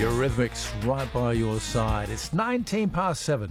Eurythmics right by your side. It's 7:19.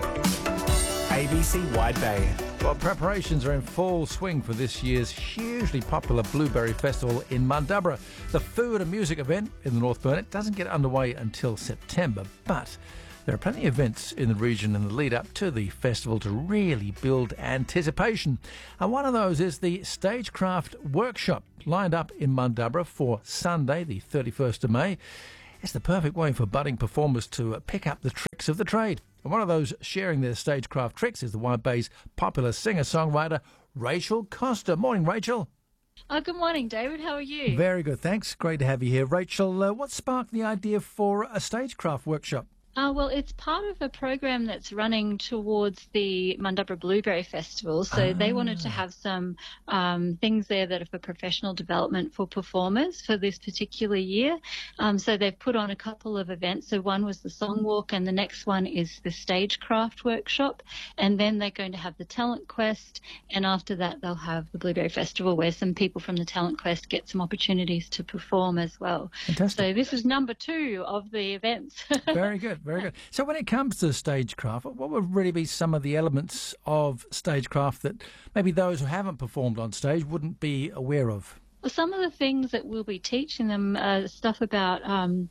ABC Wide Bay. Well, preparations are in full swing for this year's hugely popular Blueberry Festival in Mundubbera. The food and music event in the North Burnett doesn't get underway until September, but there are plenty of events in the region in the lead up to the festival to really build anticipation. And one of those is the Stagecraft Workshop, lined up in Mundubbera for Sunday, the 31st of May. It's the perfect way for budding performers to pick up the tricks of the trade. And one of those sharing their stagecraft tricks is the Wide Bay's popular singer-songwriter, Rachel Costa. Morning, Rachel. Good morning, David. How are you? Very good, thanks. Great to have you here. Rachel, what sparked the idea for a stagecraft workshop? Well, it's part of a program that's running towards the Mundubbera Blueberry Festival. So they wanted to have some things there that are for professional development for performers for this particular year. So they've put on a couple of events. So one was the Song Walk, and the next one is the Stagecraft Workshop. And then they're going to have the Talent Quest. And after that, they'll have the Blueberry Festival, where some people from the Talent Quest get some opportunities to perform as well. Fantastic. So this is number 2 of the events. Very good. Very good. So when it comes to stagecraft, what would really be some of the elements of stagecraft that maybe those who haven't performed on stage wouldn't be aware of? Well, some of the things that we'll be teaching them are stuff about,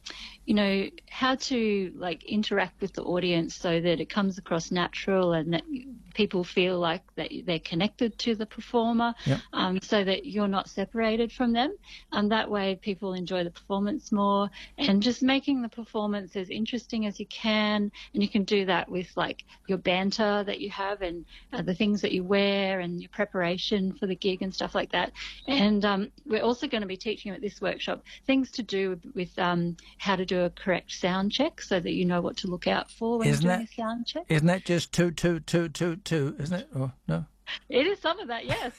how to interact with the audience so that it comes across natural and that people feel like that they're connected to the performer, Yep. So that you're not separated from them. That way people enjoy the performance more, and just making the performance as interesting as you can. And you can do that with your banter that you have and the things that you wear and your preparation for the gig and stuff like that. And we're also going to be teaching at this workshop things to do with how to do a correct sound check so that you know what to look out for when you're doing a sound check. Isn't that just toot, toot, toot, toot, toot, isn't it? Or no? It is some of that, yes.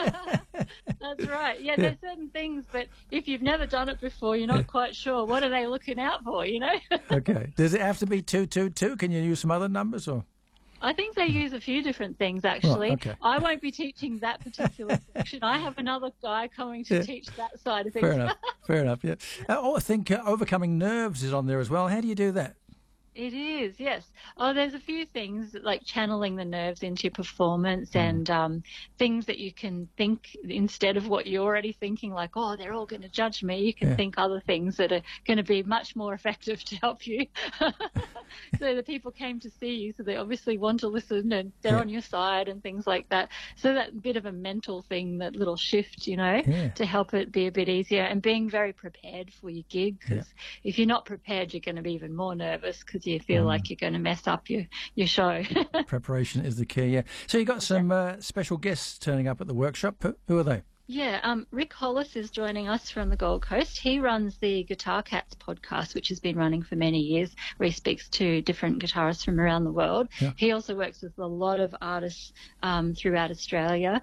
That's right. Yeah, there's certain things, but if you've never done it before, you're not quite sure. What are they looking out for, Okay. Does it have to be toot, toot, toot? Can you use some other numbers or...? I think they use a few different things, actually. Right, okay. I won't be teaching that particular section. I have another guy coming to teach that side of things. Fair enough, yeah. I think overcoming nerves is on there as well. How do you do that? It is, yes. There's a few things like channeling the nerves into your performance and things that you can think instead of what you're already thinking, like, oh, they're all going to judge me. You can think other things that are going to be much more effective to help you. So the people came to see you, so they obviously want to listen and they're on your side and things like that. So that bit of a mental thing, that little shift, to help it be a bit easier, and being very prepared for your gig, because if you're not prepared, you're going to be even more nervous because you feel like you're going to mess up your show. Preparation is the key, yeah. So you got some special guests turning up at the workshop. Who are they? Yeah, Rick Hollis is joining us from the Gold Coast. He runs the Guitar Cats podcast, which has been running for many years, where he speaks to different guitarists from around the world. Yeah. He also works with a lot of artists throughout Australia,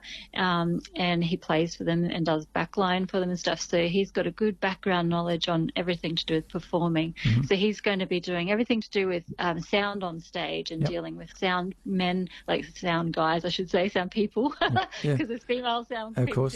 and he plays for them and does backline for them and stuff. So he's got a good background knowledge on everything to do with performing. Mm-hmm. So he's going to be doing everything to do with sound on stage and dealing with sound men, like sound guys, I should say, sound people, because there's female sound people. Of course.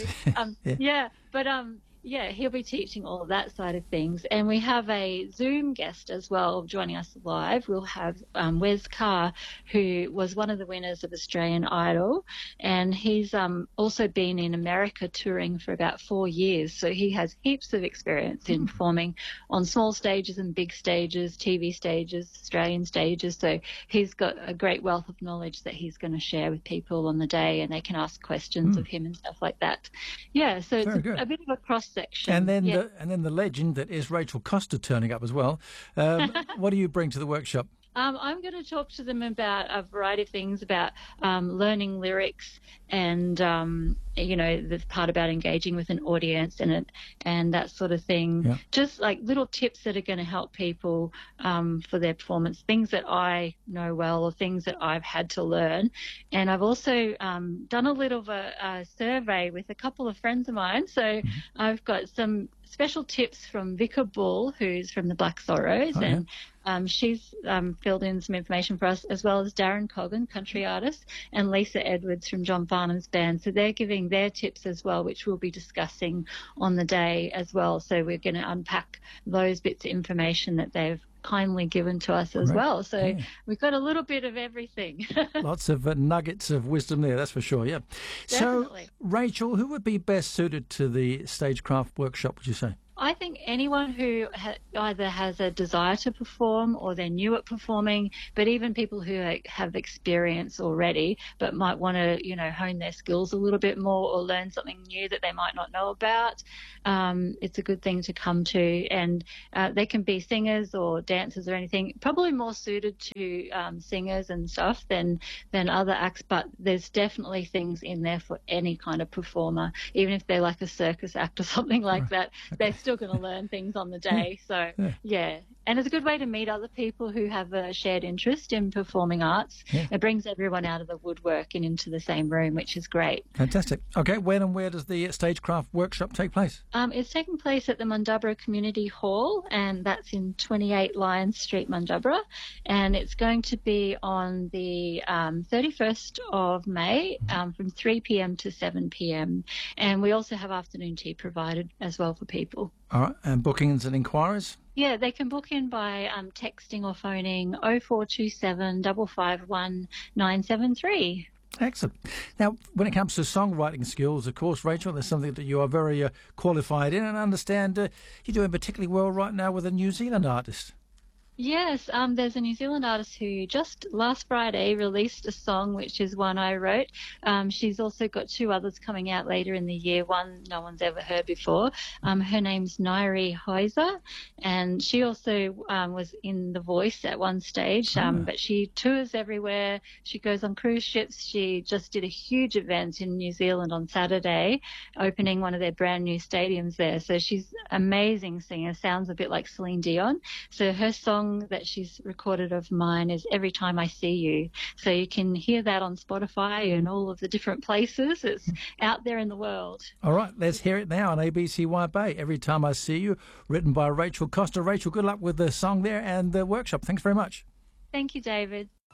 He'll be teaching all of that side of things. And we have a Zoom guest as well joining us live. We'll have Wes Carr, who was one of the winners of Australian Idol, and he's also been in America touring for about 4 years. So he has heaps of experience in performing on small stages and big stages, TV stages, Australian stages. So he's got a great wealth of knowledge that he's going to share with people on the day, and they can ask questions of him and stuff like that. Yeah, so it's a bit of a cross section. And then the legend that is Rachel Costa turning up as well. What do you bring to the workshop? I'm going to talk to them about a variety of things, about learning lyrics and, the part about engaging with an audience and that sort of thing. Yeah. Just like little tips that are going to help people for their performance, things that I know well or things that I've had to learn. And I've also done a little of a survey with a couple of friends of mine. So I've got some special tips from Vicar Bull, who's from the Black Sorrows, She's filled in some information for us, as well as Darren Coggan, country artist, and Lisa Edwards from John Farnham's band. So they're giving their tips as well, which we'll be discussing on the day as well. So we're going to unpack those bits of information that they've kindly given to us as well. So we've got a little bit of everything. Lots of nuggets of wisdom there, that's for sure, yeah. Definitely. So, Rachel, who would be best suited to the Stagecraft workshop, would you say? I think anyone who either has a desire to perform or they're new at performing, but even people who have experience already but might want to, hone their skills a little bit more or learn something new that they might not know about, it's a good thing to come to. And they can be singers or dancers or anything, probably more suited to singers and stuff than other acts, but there's definitely things in there for any kind of performer, even if they're like a circus act or something like that. They're still going to learn things on the day. So, yeah. And it's a good way to meet other people who have a shared interest in performing arts. Yeah. It brings everyone out of the woodwork and into the same room, which is great. Fantastic. Okay, when and where does the Stagecraft workshop take place? It's taking place at the Mundubbera Community Hall, and that's in 28 Lyons Street, Mundubbera. And it's going to be on the 31st of May from 3 p.m. to 7 p.m. And we also have afternoon tea provided as well for people. All right, and bookings and inquiries? Yeah, they can book in by texting or phoning 0427 551 973. Excellent. Now, when it comes to songwriting skills, of course, Rachel, there's something that you are very qualified in, and I understand you're doing particularly well right now with a New Zealand artist. Yes, there's a New Zealand artist who just last Friday released a song, which is one I wrote. She's also got two others coming out later in the year, one no one's ever heard before. Her name's Nairi Heiser, and she also was in The Voice at one stage, but she tours everywhere. She goes on cruise ships. She just did a huge event in New Zealand on Saturday, opening one of their brand new stadiums there. So she's an amazing singer, sounds a bit like Celine Dion. So her song that she's recorded of mine is Every Time I See You. So you can hear that on Spotify and all of the different places. It's out there in the world. All right, let's hear it now on ABCY Bay. Every Time I See You, written by Rachel Costa. Rachel, good luck with the song there and the workshop. Thanks very much. Thank you, David.